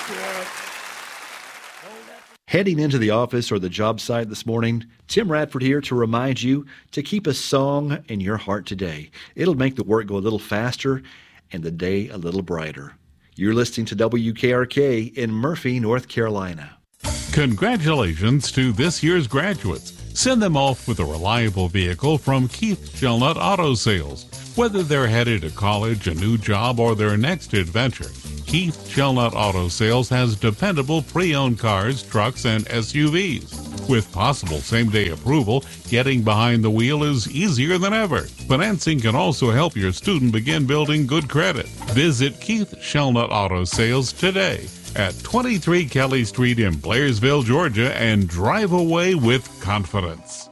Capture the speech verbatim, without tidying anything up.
Heading into the office or the job site this morning, Tim Radford here to remind you to keep a song in your heart today. It'll make the work go a little faster and the day a little brighter. You're listening to W K R K in Murphy, North Carolina. Congratulations to this year's graduates. Send them off with a reliable vehicle from Keith Shelnut Auto Sales. Whether they're headed to college, a new job, or their next adventure, Keith Shelnut Auto Sales has dependable pre-owned cars, trucks, and S U Vs. With possible same-day approval, getting behind the wheel is easier than ever. Financing can also help your student begin building good credit. Visit Keith Shelnut Auto Sales today at twenty-three Kelly Street in Blairsville, Georgia, and drive away with confidence.